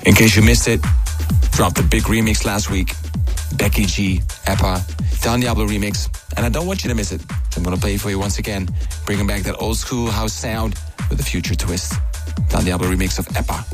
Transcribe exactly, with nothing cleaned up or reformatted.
In case you missed it, dropped a big remix last week. Becky G, Eppa, Don Diablo remix. And I don't want you to miss it. I'm going to play it for you once again, bringing back that old school house sound with a future twist. Don Diablo remix of Eppa.